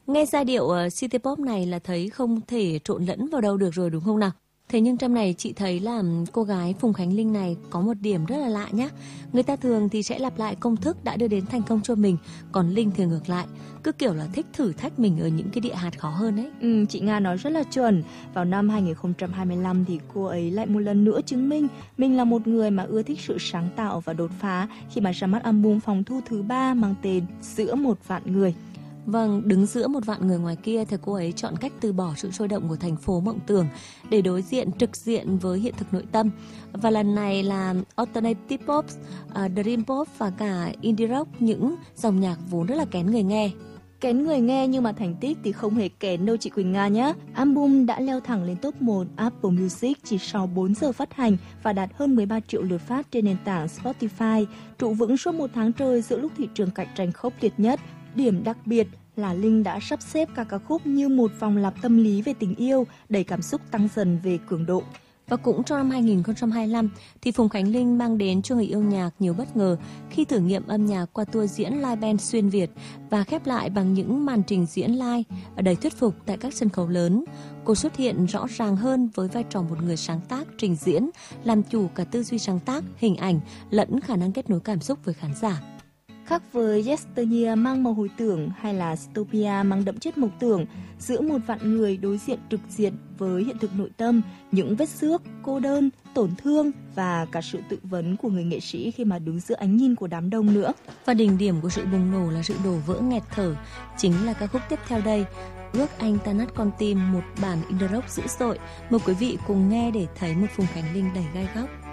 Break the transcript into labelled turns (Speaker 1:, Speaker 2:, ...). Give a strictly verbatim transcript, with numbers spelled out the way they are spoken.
Speaker 1: Nghe giai điệu uh, City Pop này là thấy không thể trộn lẫn vào đâu được rồi đúng không nào? Thế nhưng trong này chị thấy là cô gái Phùng Khánh Linh này có một điểm rất là lạ nhá. Người ta thường thì sẽ lặp lại công thức đã đưa đến thành công cho mình, còn Linh thì ngược lại, cứ kiểu là thích thử thách mình ở những cái địa hạt khó hơn ấy.
Speaker 2: Ừ, chị Nga nói rất là chuẩn. Vào năm hai không hai lăm thì cô ấy lại một lần nữa chứng minh mình là một người mà ưa thích sự sáng tạo và đột phá khi mà ra mắt album phòng thu thứ ba mang tên Giữa một vạn người.
Speaker 1: Vâng, đứng giữa một vạn người ngoài kia thì cô ấy chọn cách từ bỏ sự sôi động của thành phố mộng tưởng để đối diện trực diện với hiện thực nội tâm. Và lần này là alternative pop, uh, dream pop và cả indie rock, những dòng nhạc vốn rất là kén người nghe.
Speaker 2: Kén người nghe nhưng mà thành tích thì không hề kén đâu chị Quỳnh Nga nhé. Album đã leo thẳng lên top một Apple Music chỉ sau bốn giờ phát hành và đạt hơn mười ba triệu lượt phát trên nền tảng Spotify, trụ vững suốt một tháng trời giữa lúc thị trường cạnh tranh khốc liệt nhất. Điểm đặc biệt là Linh đã sắp xếp các ca khúc như một vòng lặp tâm lý về tình yêu, đầy cảm xúc tăng dần về cường độ.
Speaker 1: Và cũng trong năm hai không hai lăm thì Phùng Khánh Linh mang đến cho người yêu nhạc nhiều bất ngờ khi thử nghiệm âm nhạc qua tour diễn live band xuyên Việt và khép lại bằng những màn trình diễn live đầy thuyết phục tại các sân khấu lớn. Cô xuất hiện rõ ràng hơn với vai trò một người sáng tác, trình diễn, làm chủ cả tư duy sáng tác, hình ảnh lẫn khả năng kết nối cảm xúc với khán giả.
Speaker 2: Khác với Yesteryear mang màu hồi tưởng hay là Stopia mang đậm chất mộng tưởng, Giữa một vạn người đối diện trực diện với hiện thực nội tâm, những vết xước, cô đơn, tổn thương và cả sự tự vấn của người nghệ sĩ khi mà đứng giữa ánh nhìn của đám đông nữa.
Speaker 1: Và đỉnh điểm của sự bùng nổ là sự đổ vỡ nghẹt thở, chính là ca khúc tiếp theo đây, Ước Anh Ta Nát Con Tim, một bản indie rock dữ dội. Mời quý vị cùng nghe để thấy một Phùng Khánh Linh đầy gai góc.